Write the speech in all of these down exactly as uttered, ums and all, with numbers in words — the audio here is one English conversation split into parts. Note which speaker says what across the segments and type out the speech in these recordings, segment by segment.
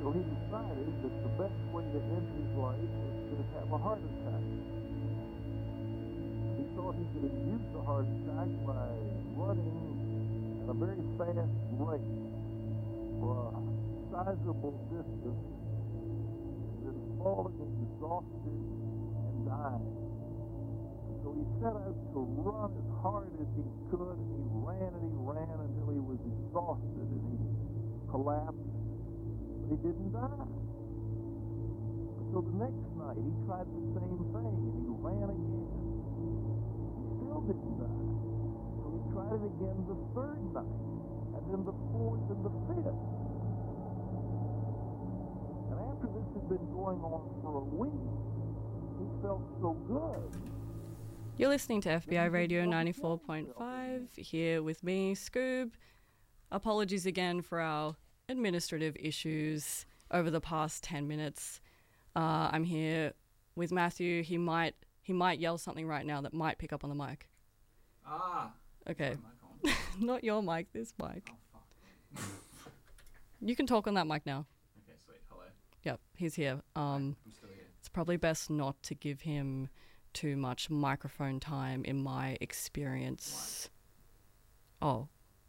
Speaker 1: So he decided that the best way to end his life was to have a heart attack. He thought he could induce the heart attack by running at a very fast rate for a sizable distance, and then falling exhausted and dying. So he set out to run as hard as he could, and he ran and he ran until he was exhausted and he collapsed, but he didn't die. So the next night he tried the same thing and he ran again. He still didn't die. So he tried it again the third night, and then the fourth and the fifth. And after this had been going on for a week, he felt so good.
Speaker 2: You're listening to F B I Radio ninety-four point five, here with me, Scoob. Apologies again for our administrative issues over the past ten minutes. Uh, I'm here with Matthew. He might he might yell something right now that might pick up on the mic.
Speaker 3: Ah.
Speaker 2: Okay.
Speaker 3: Mic
Speaker 2: Not your mic, this mic.
Speaker 3: Oh, fuck.
Speaker 2: You can talk on that mic now.
Speaker 3: Okay, sweet. Hello.
Speaker 2: Yep, he's here. Um,
Speaker 3: I'm still here.
Speaker 2: It's probably best not to give him too much microphone time in my experience. Oh.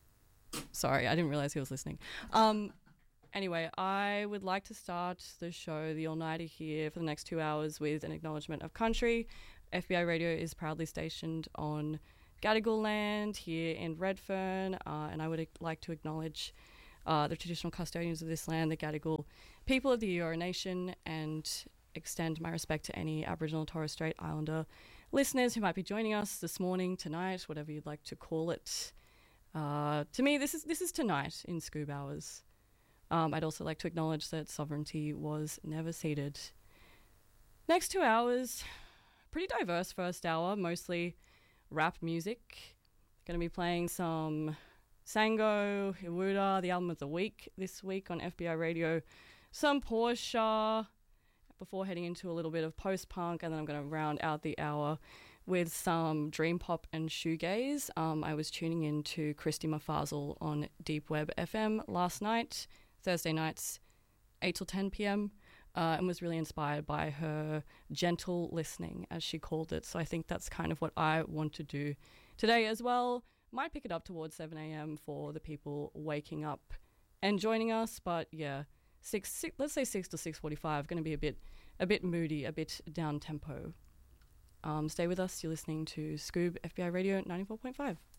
Speaker 2: Sorry, I didn't realize he was listening. Um, anyway, I would like to start the show, the all-nighter here for the next two hours with an acknowledgement of country. F B I Radio is proudly stationed on Gadigal land here in Redfern, uh, and I would like to acknowledge uh, the traditional custodians of this land, the Gadigal people of the Eora Nation, and extend my respect to any Aboriginal Torres Strait Islander listeners who might be joining us this morning, tonight, whatever you'd like to call it. Uh, to me, this is this is tonight in Scoob Hours. Um, I'd also like to acknowledge that sovereignty was never ceded. Next two hours, pretty diverse first hour, mostly rap music. Going to be playing some Sango, Iwuda, the album of the week this week on F B I Radio. Some Portia, before heading into a little bit of post-punk, and then I'm going to round out the hour with some dream pop and shoegaze. Um, I was tuning in to Christy Mafazel on Deep Web F M last night, Thursday nights, eight till ten p.m, uh, and was really inspired by her gentle listening, as she called it. So I think that's kind of what I want to do today as well. Might pick it up towards seven a.m. for the people waking up and joining us, but yeah, Six, six, let's say six to six forty-five. Going to be a bit, a bit moody, a bit down tempo. Um, stay with us. You're listening to Scoob F B I Radio ninety-four point five.